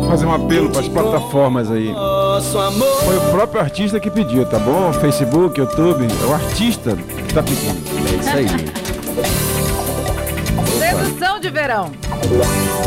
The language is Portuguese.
fazer um apelo para as plataformas aí. Foi o próprio artista que pediu, tá bom? Facebook, YouTube, é o artista que tá pedindo. É isso aí. Sedução de verão.